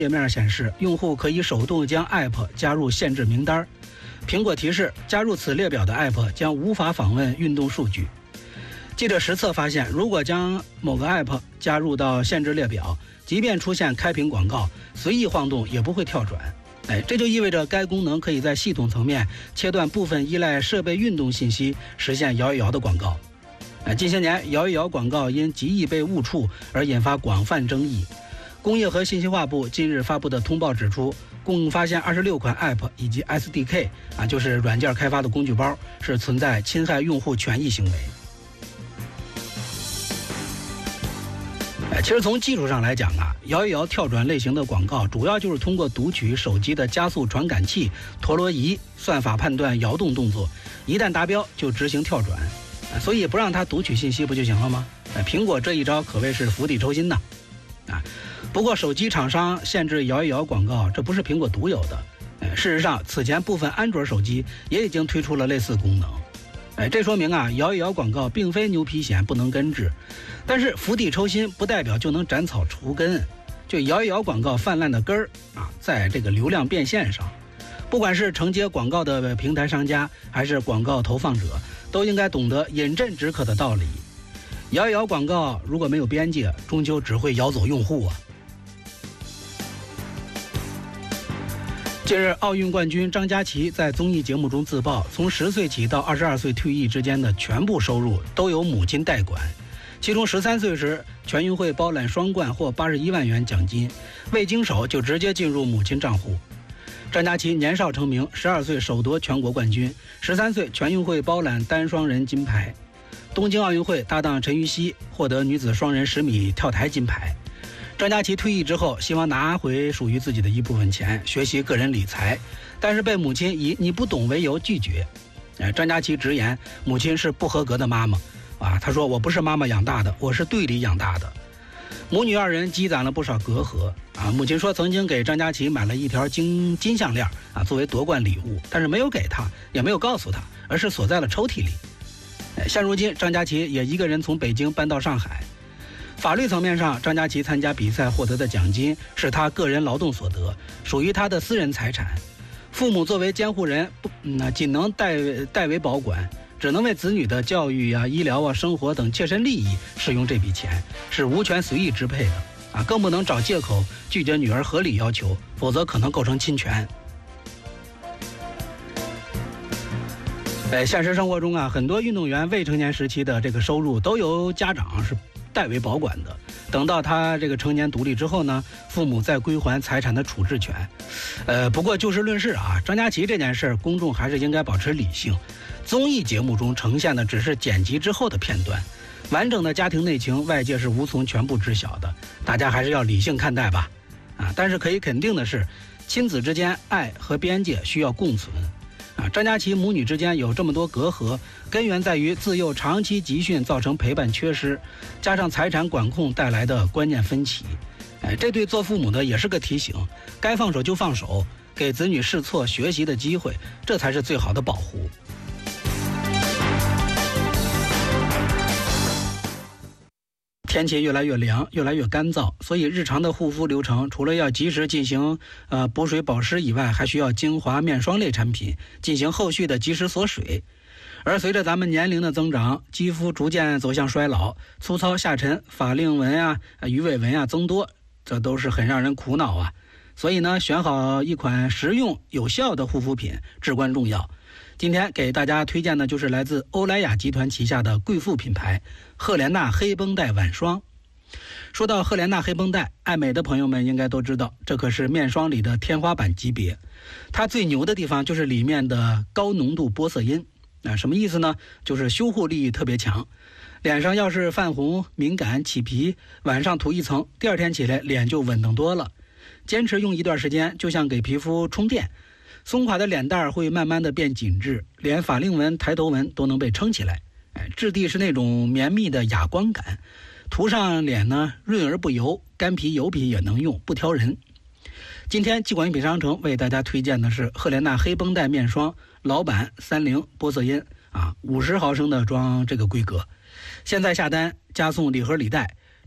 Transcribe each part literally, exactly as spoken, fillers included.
页面显示，用户可以手动将 App 加入限制名单。苹果提示，加入此列表的 App 将无法访问运动数据。记者实测发现，如果将某个 App 加入到限制列表，即便出现开屏广告，随意晃动也不会跳转。哎，这就意味着该功能可以在系统层面切断部分依赖设备运动信息，实现摇一摇的广告。哎，近些年摇一摇广告因极易被误触而引发广泛争议。工业和信息化部近日发布的通报指出，共发现二十六款 App 以及 S D K 啊，就是软件开发的工具包，是存在侵害用户权益行为。其实从技术上来讲啊，摇一摇跳转类型的广告主要就是通过读取手机的加速传感器陀螺仪算法判断摇动动作，一旦达标就执行跳转，所以不让它读取信息不就行了吗？苹果这一招可谓是釜底抽薪呐。啊，不过手机厂商限制摇一摇广告，这不是苹果独有的。事实上，此前部分安卓手机也已经推出了类似功能。哎，这说明啊，摇一摇广告并非牛皮癣不能根治，但是釜底抽薪不代表就能斩草除根。就摇一摇广告泛滥的根儿啊，在这个流量变现上，不管是承接广告的平台商家，还是广告投放者，都应该懂得饮鸩止渴的道理。摇一摇广告如果没有边界，终究只会摇走用户啊。近日，奥运冠军张家齐在综艺节目中自曝，从十岁起到二十二岁退役之间的全部收入都由母亲代管，其中十三岁时全运会包揽双冠获八十一万元奖金，未经手就直接进入母亲账户。张家齐年少成名，十二岁首夺全国冠军，十三岁全运会包揽单双人金牌。东京奥运会搭档陈芋汐获得女子双人十米跳台金牌。张家齐退役之后，希望拿回属于自己的一部分钱，学习个人理财，但是被母亲以你不懂为由拒绝。张家齐直言，母亲是不合格的妈妈啊，他说我不是妈妈养大的，我是队里养大的。母女二人积攒了不少隔阂啊。母亲说曾经给张家齐买了一条金金项链啊，作为夺冠礼物，但是没有给他，也没有告诉他，而是锁在了抽屉里。现如今，张家齐也一个人从北京搬到上海。法律层面上，张家齐参加比赛获得的奖金是他个人劳动所得，属于他的私人财产。父母作为监护人，不，那仅能代代为保管，只能为子女的教育啊、医疗啊、生活等切身利益使用这笔钱，是无权随意支配的啊，更不能找借口拒绝女儿合理要求，否则可能构成侵权。在现实生活中啊，很多运动员未成年时期的这个收入都由家长是代为保管的，等到他这个成年独立之后呢，父母再归还财产的处置权。呃，不过就事论事啊，张家齐这件事，公众还是应该保持理性。综艺节目中呈现的只是剪辑之后的片段，完整的家庭内情，外界是无从全部知晓的，大家还是要理性看待吧。啊，但是可以肯定的是，亲子之间爱和边界需要共存。啊，张家齐母女之间有这么多隔阂，根源在于自幼长期集训造成陪伴缺失，加上财产管控带来的观念分歧。哎，这对做父母的也是个提醒，该放手就放手，给子女试错学习的机会，这才是最好的保护。天气越来越凉，越来越干燥，所以日常的护肤流程除了要及时进行呃补水保湿以外，还需要精华面霜类产品进行后续的及时锁水。而随着咱们年龄的增长，肌肤逐渐走向衰老，粗糙下沉、法令纹啊、鱼尾纹啊增多，这都是很让人苦恼啊。所以呢，选好一款实用有效的护肤品至关重要。今天给大家推荐的就是来自欧莱雅集团旗下的贵妇品牌赫莲娜黑绷带晚霜。说到赫莲娜黑绷带，爱美的朋友们应该都知道，这可是面霜里的天花板级别。它最牛的地方就是里面的高浓度玻色因啊，什么意思呢？就是修护力特别强。脸上要是泛红、敏感、起皮，晚上涂一层，第二天起来脸就稳当多了。坚持用一段时间，就像给皮肤充电。松垮的脸蛋会慢慢的变紧致，连法令纹、抬头纹都能被撑起来。哎，质地是那种绵密的哑光感，涂上脸呢润而不油，干皮油皮也能用，不挑人。今天季广一品商城为大家推荐的是赫莲娜黑绷带面霜老版三零玻色因啊，五十毫升的装这个规格。现在下单加送礼盒礼袋，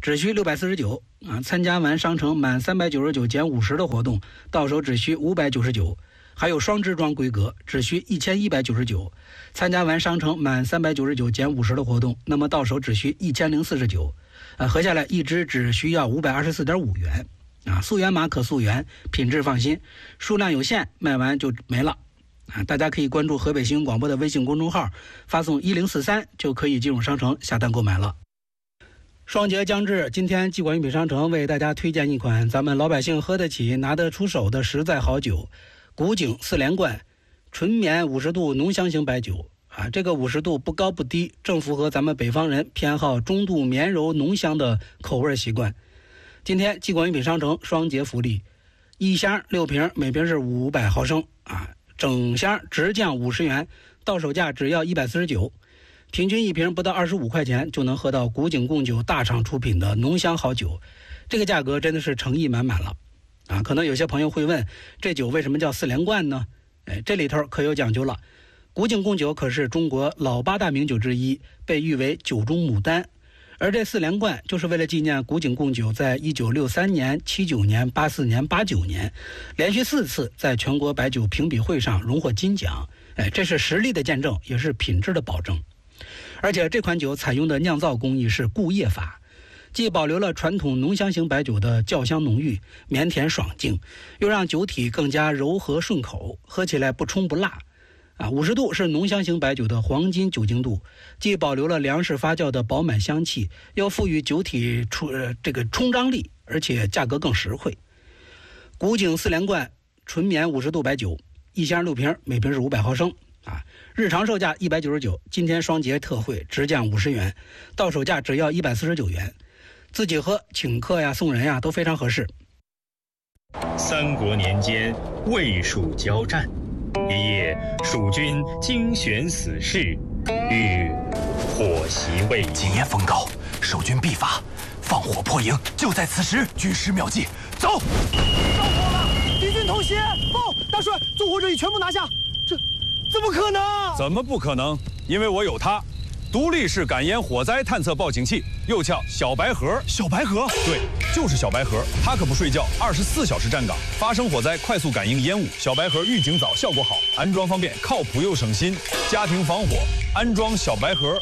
只需六百四十九啊。参加完商城满三百九十九减五十的活动，到手只需五百九十九。还有双支装规格，只需一千一百九十九。参加完商城满三百九十九减五十的活动，那么到手只需一千零四十九。呃，合下来一支只需要五百二十四点五元啊。溯源码可溯源，品质放心，数量有限，卖完就没了啊。大家可以关注河北新闻广播的微信公众号，发送一零四三就可以进入商城下单购买了。双节将至，今天季管御品商城为大家推荐一款咱们老百姓喝得起、拿得出手的实在好酒。古井四连冠纯棉五十度浓香型白酒啊，这个五十度不高不低，正符合咱们北方人偏好中度绵柔浓香的口味习惯。今天季管御品商城双节福利，一箱六瓶，每瓶是五百毫升啊，整箱直降五十元，到手价只要一百四十九，平均一瓶不到二十五块钱就能喝到古井贡酒大厂出品的浓香好酒，这个价格真的是诚意满满了。啊，可能有些朋友会问，这酒为什么叫四连冠呢？哎，这里头可有讲究了。古井贡酒可是中国老八大名酒之一，被誉为酒中牡丹。而这四连冠就是为了纪念古井贡酒在一九六三年、七九年、八四年、八九年连续四次在全国白酒评比会上荣获金奖。哎，这是实力的见证，也是品质的保证。而且这款酒采用的酿造工艺是固液法，既保留了传统浓香型白酒的酵香浓郁、绵甜爽净，又让酒体更加柔和顺口，喝起来不冲不辣。啊，五十度是浓香型白酒的黄金酒精度，既保留了粮食发酵的饱满香气，又赋予酒体出、呃、这个冲张力，而且价格更实惠。古井四连冠纯棉五十度白酒，一箱六瓶，每瓶是五百毫升。啊，日常售价一百九十九，今天双节特惠直降五十元，到手价只要一百四十九元。自己喝、请客呀、送人呀，都非常合适。 三国年间，魏蜀交战，一夜，蜀军精选死士，欲火袭魏营。 今夜风高，守军必发，放火破营，就在此时。举石秒计，走！ 着火了！敌军偷袭！报，大帅，纵火者已全部拿下。这怎么可能？ 怎么不可能？因为我有它。独立式感烟火灾探测报警器，又叫小白盒。 小白盒， 对，就是小白盒。它可不睡觉，二十四小时站岗，发生火灾快速感应烟雾。小白盒预警早，效果好，安装方便，靠谱又省心。家庭防火，安装小白盒。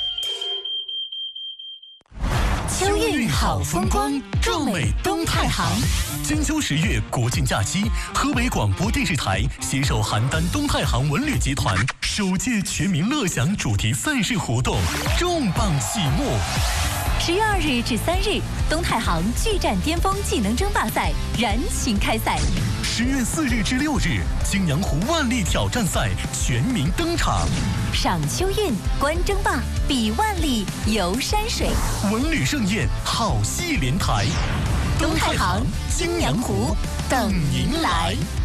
秋韵好风光，壮美东太行。 金秋十月国庆假期，河北广播电视台携手邯郸东太行文旅集团首届全民乐享主题赛事活动重磅启幕。 十月二日至三日，东太行巨战巅峰技能争霸赛燃情开赛。 十月四日至六日，青阳湖万历挑战赛全民登场。 赏秋韵，观争霸，比万历，游山水， 文旅盛宴，好戏连台。 东太行、青阳湖等您来。